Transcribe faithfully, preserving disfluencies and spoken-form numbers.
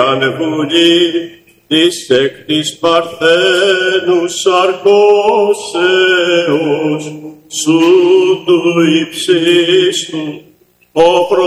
ανεβουλή της εκ της Παρθένου σαρκώσεως σου του υψίστου ο